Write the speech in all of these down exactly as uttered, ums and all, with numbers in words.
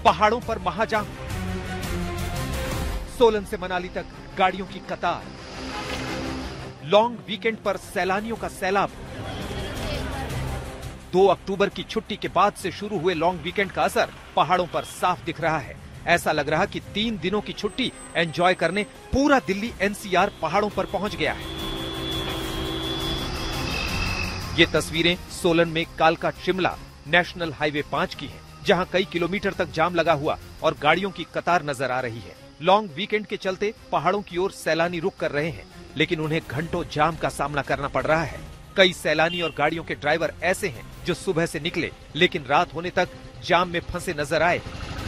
पहाड़ों पर महाजाम। सोलन से मनाली तक गाड़ियों की कतार। लॉन्ग वीकेंड पर सैलानियों का सैलाब। दो अक्टूबर की छुट्टी के बाद से शुरू हुए लॉन्ग वीकेंड का असर पहाड़ों पर साफ दिख रहा है। ऐसा लग रहा कि तीन दिनों की छुट्टी एंजॉय करने पूरा दिल्ली एनसीआर पहाड़ों पर पहुंच गया है। ये तस्वीरें सोलन में कालका शिमला नेशनल हाईवे पांच की हैं, जहां कई किलोमीटर तक जाम लगा हुआ और गाड़ियों की कतार नजर आ रही है। लॉन्ग वीकेंड के चलते पहाड़ों की ओर सैलानी रुक कर रहे हैं, लेकिन उन्हें घंटों जाम का सामना करना पड़ रहा है। कई सैलानी और गाड़ियों के ड्राइवर ऐसे हैं जो सुबह से निकले लेकिन रात होने तक जाम में फंसे नजर आए।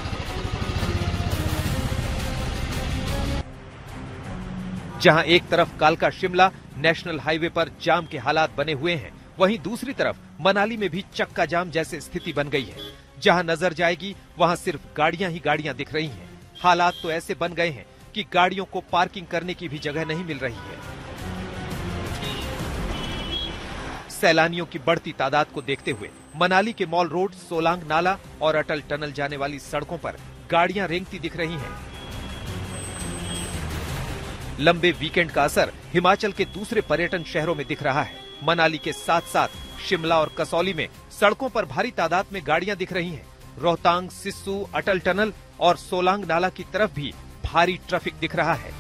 जहां एक तरफ कालका शिमला नेशनल हाईवे पर जाम के हालात बने हुए हैं, वहीं दूसरी तरफ मनाली में भी चक्का जाम जैसी स्थिति बन गई है। जहां नजर जाएगी वहां सिर्फ गाड़ियां ही गाड़ियां दिख रही हैं। हालात तो ऐसे बन गए हैं कि गाड़ियों को पार्किंग करने की भी जगह नहीं मिल रही है। सैलानियों की बढ़ती तादाद को देखते हुए मनाली के मॉल रोड, सोलांग नाला और अटल टनल जाने वाली सड़कों पर गाड़ियां रेंगती दिख रही हैं। लंबे वीकेंड का असर हिमाचल के दूसरे पर्यटन शहरों में दिख रहा है। मनाली के साथ साथ शिमला और कसौली में सड़कों पर भारी तादाद में गाड़ियां दिख रही हैं। रोहतांग, सिस्सू, अटल टनल और सोलांग नाला की तरफ भी भारी ट्रैफिक दिख रहा है।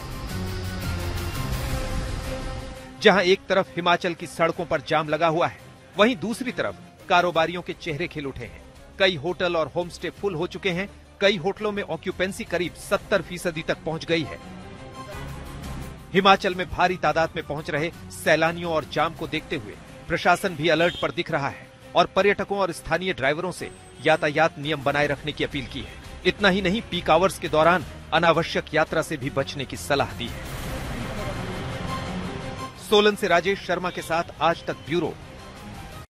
जहां एक तरफ हिमाचल की सड़कों पर जाम लगा हुआ है, वहीं दूसरी तरफ कारोबारियों के चेहरे खिल उठे हैं। कई होटल और होमस्टे फुल हो चुके हैं। कई होटलों में ऑक्यूपेंसी करीब सत्तर फीसदी तक पहुंच गई है। हिमाचल में भारी तादाद में पहुंच रहे सैलानियों और जाम को देखते हुए प्रशासन भी अलर्ट पर दिख रहा है और पर्यटकों और स्थानीय ड्राइवरों से यातायात नियम बनाए रखने की अपील की है। इतना ही नहीं, पीक आवर्स के दौरान अनावश्यक यात्रा से भी बचने की सलाह दी है। सोलन से राजेश शर्मा के साथ आज तक ब्यूरो।